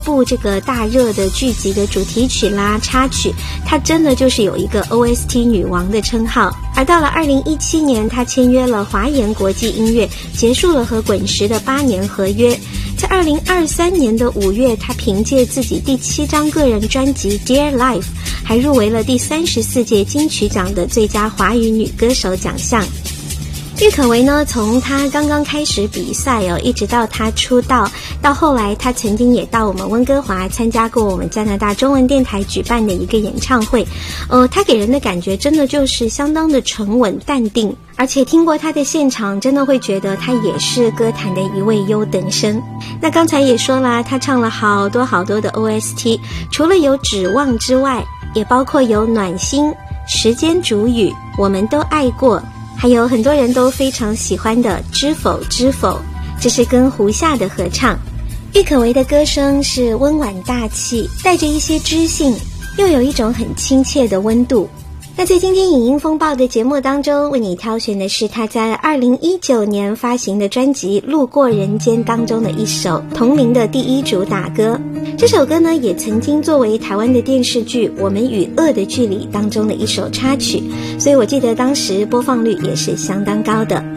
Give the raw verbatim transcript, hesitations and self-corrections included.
部这个大热的剧集的主题曲啦、插曲，她真的就是有一个 O S T 女王的称号。而到了二零一七年，她签约了华研国际音乐，结束了和滚石的八年合约。在二零二三年的五月，她凭借自己第七张个人专辑 Dear Life， 还入围了第三十四届金曲奖的最佳华语女歌手奖项。郁可唯呢，从她刚刚开始比赛哦，一直到她出道，到后来她曾经也到我们温哥华参加过我们加拿大中文电台举办的一个演唱会。呃，她给人的感觉真的就是相当的沉稳淡定，而且听过她的现场，真的会觉得她也是歌坛的一位优等生。那刚才也说啦，她唱了好多好多的 O S T， 除了有指望之外，也包括有暖心、时间煮雨、我们都爱过，还有很多人都非常喜欢的知否知否，这是跟胡夏的合唱。郁可唯的歌声是温婉大气，带着一些知性，又有一种很亲切的温度。那在今天影音风暴的节目当中，为你挑选的是他在二零一九年发行的专辑《路过人间》当中的一首同名的第一主打歌。这首歌呢，也曾经作为台湾的电视剧《我们与恶的距离》当中的一首插曲，所以我记得当时播放率也是相当高的。